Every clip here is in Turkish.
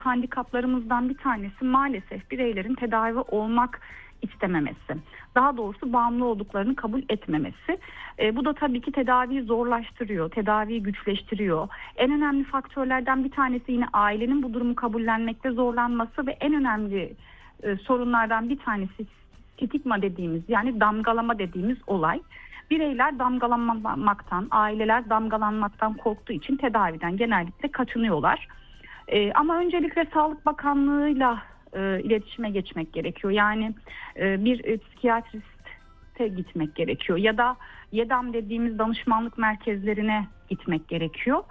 handikaplarımızdan bir tanesi maalesef bireylerin tedavi olmak istememesi. Daha doğrusu bağımlı olduklarını kabul etmemesi. Bu da tabii ki tedaviyi zorlaştırıyor, tedaviyi güçleştiriyor. En önemli faktörlerden bir tanesi yine ailenin bu durumu kabullenmekte zorlanması ve en önemli sorunlardan bir tanesi stigma dediğimiz, yani damgalama dediğimiz olay. Bireyler damgalanmaktan, aileler damgalanmaktan korktuğu için tedaviden genellikle kaçınıyorlar. Ama öncelikle Sağlık Bakanlığı'yla iletişime geçmek gerekiyor. Yani bir psikiyatriste gitmek gerekiyor ya da YEDAM dediğimiz danışmanlık merkezlerine gitmek gerekiyor.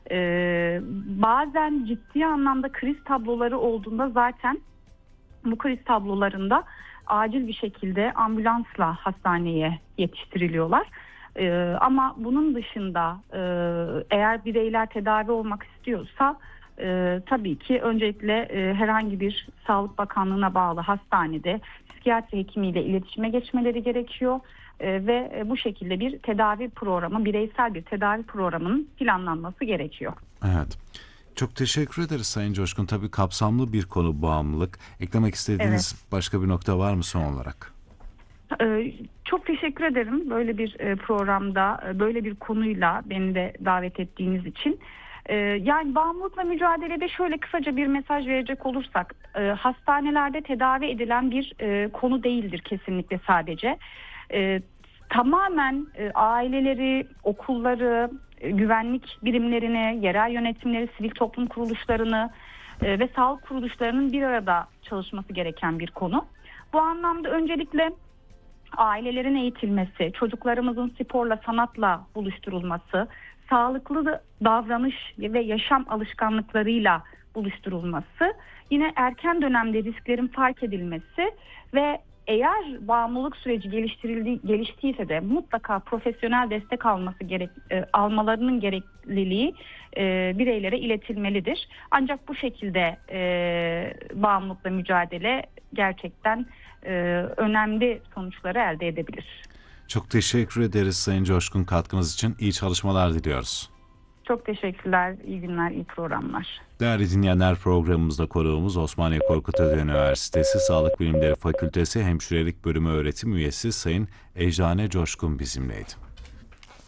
Bazen ciddi anlamda kriz tabloları olduğunda zaten bu kriz tablolarında acil bir şekilde ambulansla hastaneye yetiştiriliyorlar. Ama bunun dışında eğer bireyler tedavi olmak istiyorsa tabii ki öncelikle herhangi bir Sağlık Bakanlığı'na bağlı hastanede psikiyatri hekimiyle iletişime geçmeleri gerekiyor. Ve bu şekilde bir tedavi programı, bireysel bir tedavi programının planlanması gerekiyor. Evet. Çok teşekkür ederiz Sayın Coşkun. Tabii kapsamlı bir konu bağımlılık. Eklemek istediğiniz başka bir nokta var mı son olarak? Çok teşekkür ederim böyle bir programda, böyle bir konuyla beni de davet ettiğiniz için. Yani bağımlılıkla mücadelede şöyle kısaca bir mesaj verecek olursak, hastanelerde tedavi edilen bir konu değildir kesinlikle sadece. Tamamen aileleri, okulları, güvenlik birimlerini, yerel yönetimleri, sivil toplum kuruluşlarını ve sağlık kuruluşlarının bir arada çalışması gereken bir konu. Bu anlamda öncelikle ailelerin eğitilmesi, çocuklarımızın sporla, sanatla buluşturulması, sağlıklı davranış ve yaşam alışkanlıklarıyla buluşturulması, yine erken dönemde risklerin fark edilmesi ve eğer bağımlılık süreci geliştiyse de mutlaka profesyonel destek almalarının gerekliliği bireylere iletilmelidir. Ancak bu şekilde bağımlılıkla mücadele gerçekten önemli sonuçları elde edebilir. Çok teşekkür ederiz Sayın Coşkun, katkınız için. İyi çalışmalar diliyoruz. Çok teşekkürler, iyi günler, iyi programlar. Değerli dinleyenler, programımızda konuğumuz Osmaniye Korkut Özer Üniversitesi Sağlık Bilimleri Fakültesi Hemşirelik Bölümü öğretim üyesi Sayın Ejane Coşkun bizimleydi.